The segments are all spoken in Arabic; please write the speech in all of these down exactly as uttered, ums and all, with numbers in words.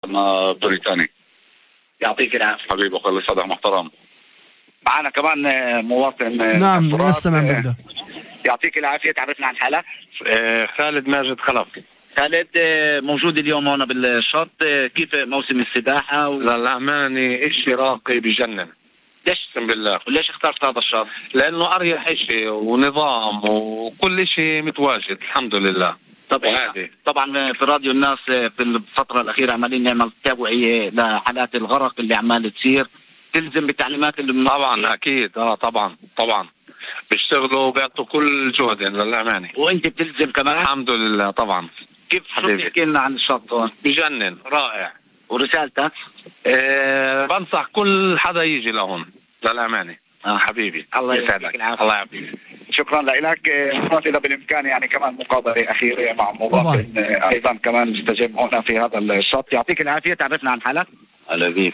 أنا بريطاني. يعطيك العافية حبيبي أخوي صدق محترم. معنا كمان مواطن. نعم نستمع بدأ. يعطيك العافية، تعرفنا عن حالك. خالد ماجد خلف. خالد موجود اليوم هنا بالشط، كيف موسم السباحة؟ و... للأمانة إشي راقي بجنن. ليش بسم بالله. وليش اخترت هذا الشط؟ لأنه أريح إشي ونظام وكل إشي متواجد الحمد لله. طبعا طبعا في راديو الناس في الفترة الأخيرة عمالين نعمل توعية لحالات الغرق اللي عمال تصير، تلزم بالتعليمات اللي طبعا أكيد اه طبعا طبعا بيشتغلوا وبيعطوا كل جهدهم للأمانة، وأنت بتلزم كمان. الحمد لله طبعا. كيف تحكي لنا عن الشط هون؟ بجنن رائع. ورسالتك؟ أه بنصح كل حدا يجي لهون للأمانة. آه. حبيبي الله يسعدك. الله يعافيك. شكرا لك. إذا بالإمكان يعني كمان مقابلة أخيرة مع مواطن أيضا كمان مستجيب هنا في هذا الشط. يعطيك العافية، تعرفنا عن حالك. هلا بيك.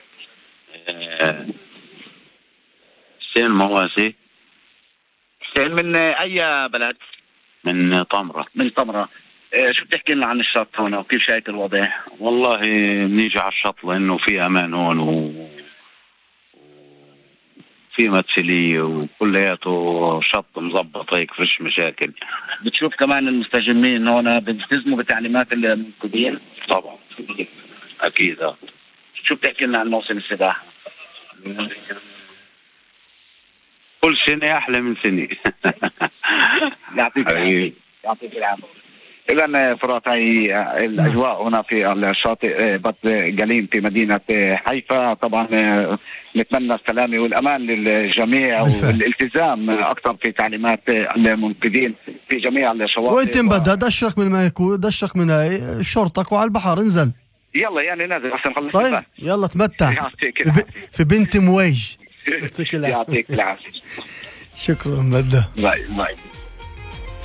حسين مواسي. حسين من أي بلد؟ من طمرة. من طمرة. شو بتحكي لنا عن الشط هنا وكيف شايف الوضع؟ والله نيجي على الشط لأنه في أمان هون و في متسلية وكلياته شط مزبط هيك فيش مشاكل. بتشوف كمان المستجمين هون بيلتزموا بتعليمات المنقذين؟ طبعا أكيد. شو بتحكي لنا عن موسم السباحة؟ كل سنة أحلى من سنة. يعطيك العافية. يعطيك العافية. إذا فرات هي الأجواء هنا في الشاطئ بط قليم في مدينة حيفا. طبعا نتمنى السلامة والأمان للجميع والالتزام أكثر في تعليمات المنقذين في جميع الشواطئ. وأنت مبدأ دشك من ما يكون دشك من شرطك وعلى البحر انزل. يلا يعني نازل عشان نخلص. طيب يلا تمتع في بنت مويج. يعطيك العافية. شكرا مبدأ. باي باي.